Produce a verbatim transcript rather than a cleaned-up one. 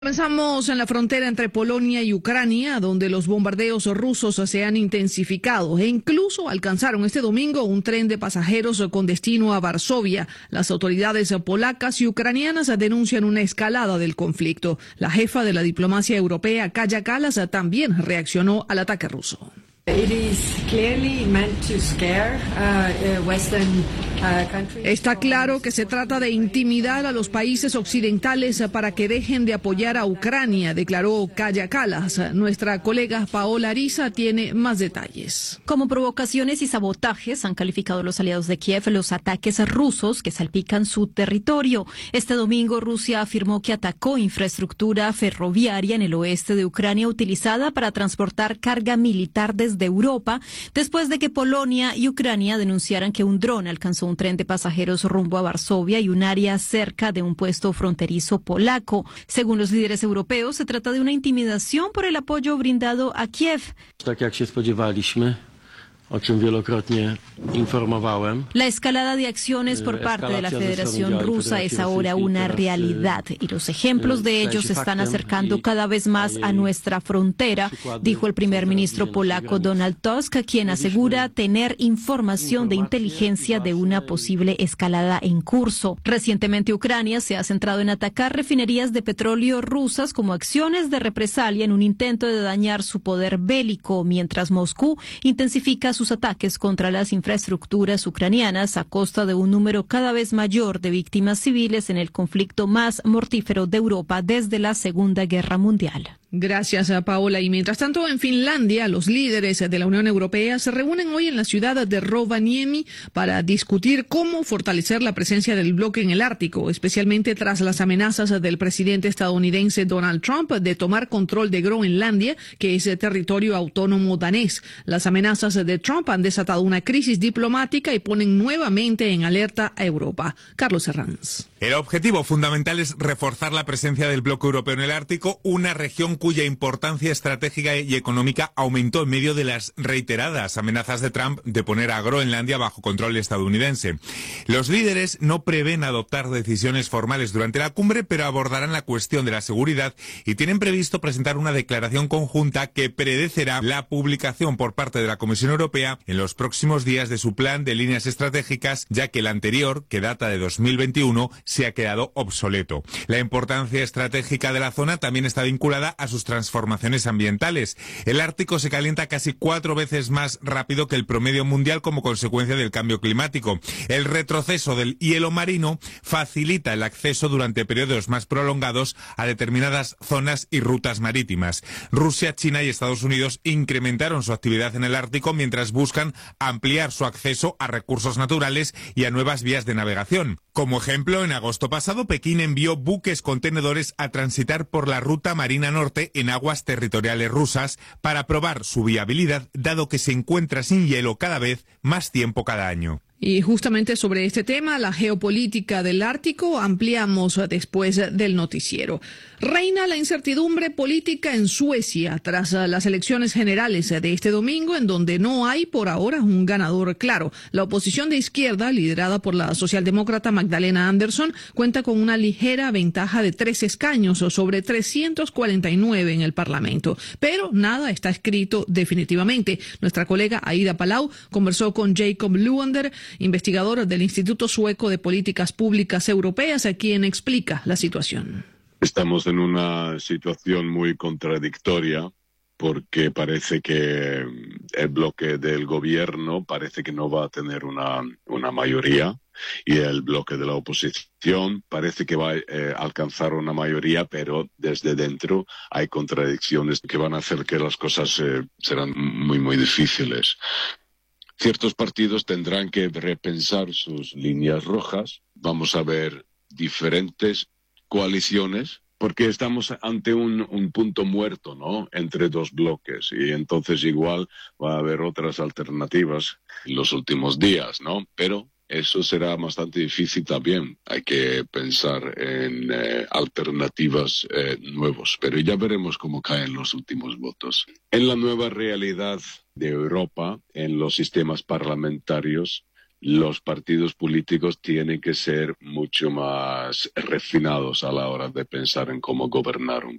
Comenzamos en la frontera entre Polonia y Ucrania, donde los bombardeos rusos se han intensificado e incluso alcanzaron este domingo un tren de pasajeros con destino a Varsovia. Las autoridades polacas y ucranianas denuncian una escalada del conflicto. La jefa de la diplomacia europea, Kaja Kallas, también reaccionó al ataque ruso. Está claro que se trata de intimidar a los países occidentales para que dejen de apoyar a Ucrania, declaró Kaja Kallas. Nuestra colega Paola Ariza tiene más detalles. Como provocaciones y sabotajes han calificado los aliados de Kiev los ataques rusos que salpican su territorio. Este domingo Rusia afirmó que atacó infraestructura ferroviaria en el oeste de Ucrania utilizada para transportar carga militar desde de Europa, después de que Polonia y Ucrania denunciaran que un dron alcanzó un tren de pasajeros rumbo a Varsovia y un área cerca de un puesto fronterizo polaco. Según los líderes europeos, se trata de una intimidación por el apoyo brindado a Kiev. Tak jak się spodziewaliśmy, o czym wielokrotnie informowałem. La escalada de acciones por parte de la Federación Rusa es ahora una realidad y los ejemplos de ellos se están acercando cada vez más a nuestra frontera, dijo el primer ministro polaco Donald Tusk, quien asegura tener información de inteligencia de una posible escalada en curso. Recientemente Ucrania se ha centrado en atacar refinerías de petróleo rusas como acciones de represalia en un intento de dañar su poder bélico, mientras Moscú intensifica sus ataques contra las infraestructuras ucranianas a costa de un número cada vez mayor de víctimas civiles en el conflicto más mortífero de Europa desde la Segunda Guerra Mundial. Gracias a Paola. Y mientras tanto, en Finlandia, los líderes de la Unión Europea se reúnen hoy en la ciudad de Rovaniemi para discutir cómo fortalecer la presencia del bloque en el Ártico, especialmente tras las amenazas del presidente estadounidense Donald Trump de tomar control de Groenlandia, que es territorio autónomo danés. Las amenazas de Trump han desatado una crisis diplomática y ponen nuevamente en alerta a Europa. Carlos Herranz. El objetivo fundamental es reforzar la presencia del bloque europeo en el Ártico, una región cuya importancia estratégica y económica aumentó en medio de las reiteradas amenazas de Trump de poner a Groenlandia bajo control estadounidense. Los líderes no prevén adoptar decisiones formales durante la cumbre, pero abordarán la cuestión de la seguridad y tienen previsto presentar una declaración conjunta que predecerá la publicación por parte de la Comisión Europea en los próximos días de su plan de líneas estratégicas, ya que el anterior, que data de dos mil veintiuno, se ha quedado obsoleto. La importancia estratégica de la zona también está vinculada a sus transformaciones ambientales. El Ártico se calienta casi cuatro veces más rápido que el promedio mundial como consecuencia del cambio climático. El retroceso del hielo marino facilita el acceso durante periodos más prolongados a determinadas zonas y rutas marítimas. Rusia, China y Estados Unidos incrementaron su actividad en el Ártico mientras buscan ampliar su acceso a recursos naturales y a nuevas vías de navegación. Como ejemplo, en agosto pasado, Pekín envió buques contenedores a transitar por la ruta marina norte en aguas territoriales rusas para probar su viabilidad, dado que se encuentra sin hielo cada vez más tiempo cada año. Y justamente sobre este tema, la geopolítica del Ártico, ampliamos después del noticiero. Reina la incertidumbre política en Suecia tras las elecciones generales de este domingo, en donde no hay por ahora un ganador claro. La oposición de izquierda, liderada por la socialdemócrata Magdalena Andersson, cuenta con una ligera ventaja de tres escaños sobre trescientos cuarenta y nueve en el Parlamento. Pero nada está escrito definitivamente. Nuestra colega Aida Palau conversó con Jacob Luander, investigador del Instituto Sueco de Políticas Públicas Europeas, a quien explica la situación. Estamos en una situación muy contradictoria porque parece que el bloque del gobierno parece que no va a tener una, una mayoría y el bloque de la oposición parece que va a eh, alcanzar una mayoría, pero desde dentro hay contradicciones que van a hacer que las cosas eh, serán muy, muy difíciles. Ciertos partidos tendrán que repensar sus líneas rojas. Vamos a ver diferentes coaliciones, porque estamos ante un, un punto muerto, ¿no?, entre dos bloques, y entonces igual va a haber otras alternativas en los últimos días, ¿no? Pero eso será bastante difícil también. Hay que pensar en eh, alternativas eh, nuevas, pero ya veremos cómo caen los últimos votos. En la nueva realidad de Europa, en los sistemas parlamentarios, los partidos políticos tienen que ser mucho más refinados a la hora de pensar en cómo gobernar un